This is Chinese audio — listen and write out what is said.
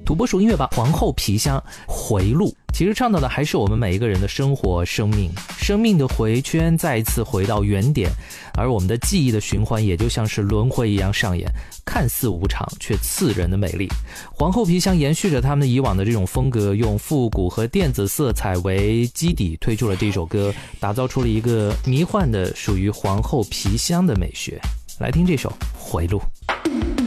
土拨鼠音乐吧，皇后皮箱回路，其实倡导的还是我们每一个人的生活生命的回圈，再一次回到原点，而我们的记忆的循环也就像是轮回一样上演，看似无常却刺人的美丽。皇后皮箱延续着他们以往的这种风格，用复古和电子色彩为基底推出了这首歌，打造出了一个迷幻的属于皇后皮箱的美学。来听这首回路。